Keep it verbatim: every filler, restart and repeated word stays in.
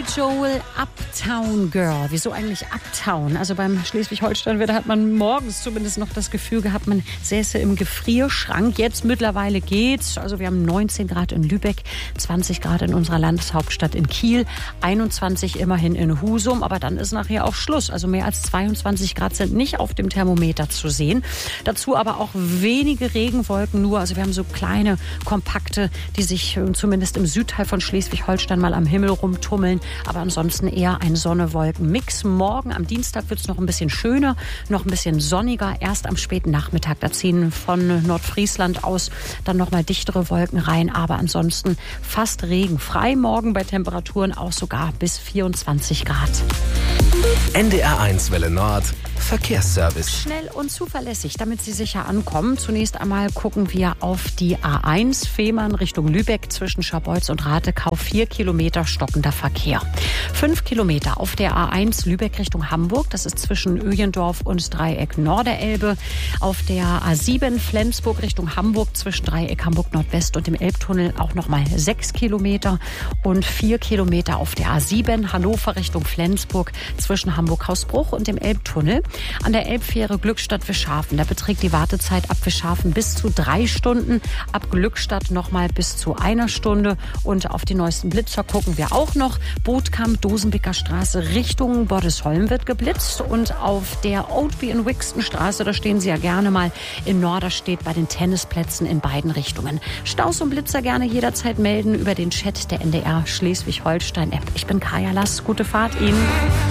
Billy Joel, Uptown Girl. Wieso eigentlich Uptown? Also beim Schleswig-Holstein-Wetter hat man morgens zumindest noch das Gefühl gehabt, man säße im Gefrierschrank. Jetzt mittlerweile geht's. Also wir haben neunzehn Grad in Lübeck, zwanzig Grad in unserer Landeshauptstadt in Kiel, einundzwanzig immerhin in Husum. Aber dann ist nachher auch Schluss. Also mehr als zweiundzwanzig Grad sind nicht auf dem Thermometer zu sehen. Dazu aber auch wenige Regenwolken nur. Also wir haben so kleine, kompakte, die sich zumindest im Südteil von Schleswig-Holstein mal am Himmel rumtummeln. Aber ansonsten eher ein Sonne-Wolken-Mix. Morgen am Dienstag wird es noch ein bisschen schöner, noch ein bisschen sonniger. Erst am späten Nachmittag, da ziehen von Nordfriesland aus dann noch mal dichtere Wolken rein. Aber ansonsten fast regenfrei. Morgen bei Temperaturen auch sogar bis vierundzwanzig Grad. N D R eins Welle Nord, Verkehrsservice. Schnell und zuverlässig, damit Sie sicher ankommen. Zunächst einmal gucken wir auf die A eins Fehmarn Richtung Lübeck zwischen Scharbeutz und Ratekau. Vier Kilometer stockender Verkehr. Fünf Kilometer auf der A eins Lübeck Richtung Hamburg. Das ist zwischen Öjendorf und Dreieck Norderelbe. Auf der A sieben Flensburg Richtung Hamburg zwischen Dreieck Hamburg Nordwest und dem Elbtunnel auch nochmal sechs Kilometer. Und vier Kilometer auf der A sieben Hannover Richtung Flensburg zwischen Hamburg-Hausbruch und dem Elbtunnel. An der Elbfähre Glückstadt-Fischhafen, da beträgt die Wartezeit ab Fischhafen bis zu drei Stunden, ab Glückstadt nochmal bis zu einer Stunde. Und auf die neuesten Blitzer gucken wir auch noch. Bootkamp, Dosenbicker Straße Richtung Bordesholm wird geblitzt. Und auf der Oatby in Wixton Straße, da stehen Sie ja gerne mal in Norderstedt bei den Tennisplätzen in beiden Richtungen. Staus und Blitzer gerne jederzeit melden über den Chat der N D R Schleswig-Holstein-App. Ich bin Kaya Lass. Gute Fahrt Ihnen.